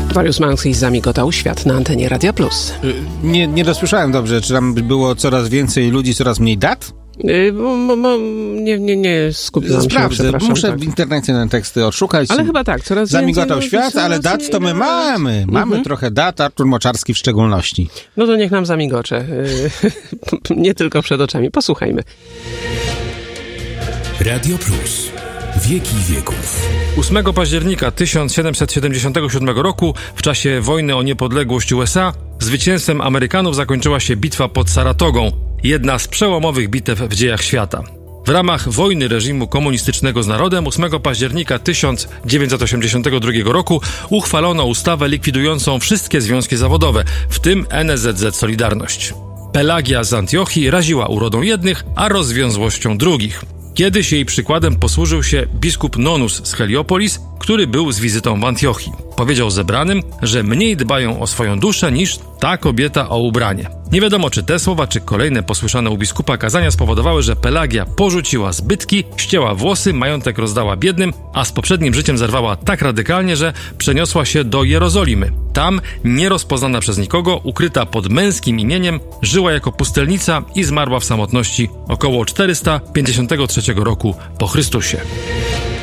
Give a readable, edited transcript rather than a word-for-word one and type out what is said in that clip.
Dariusz Mański zamigotał świat na antenie Radia Plus. Nie dosłyszałem dobrze. Czy tam było coraz więcej ludzi, coraz mniej dat? Nie skupiłam się, przepraszam. Muszę w internecie na teksty odszukać. Ale chyba tak, coraz więcej. Zamigotał świat, ale dat to my mamy. Mamy trochę dat, Artur Moczarski w szczególności. No to niech nam zamigocze. Nie tylko przed oczami. Posłuchajmy. Radio Plus. Wieki wieków. 8 października 1777 roku, w czasie wojny o niepodległość USA, zwycięstwem Amerykanów zakończyła się bitwa pod Saratogą, jedna z przełomowych bitew w dziejach świata. W ramach wojny reżimu komunistycznego z narodem 8 października 1982 roku uchwalono ustawę likwidującą wszystkie związki zawodowe, w tym NSZZ Solidarność. Pelagia z Antiochii raziła urodą jednych, a rozwiązłością drugich. Kiedyś jej przykładem posłużył się biskup Nonus z Heliopolis, który był z wizytą w Antiochii. Powiedział zebranym, że mniej dbają o swoją duszę niż ta kobieta o ubranie. Nie wiadomo, czy te słowa, czy kolejne posłyszane u biskupa kazania spowodowały, że Pelagia porzuciła zbytki, ścięła włosy, majątek rozdała biednym, a z poprzednim życiem zerwała tak radykalnie, że przeniosła się do Jerozolimy. Tam, nierozpoznana przez nikogo, ukryta pod męskim imieniem, żyła jako pustelnica i zmarła w samotności około 453 roku po Chrystusie.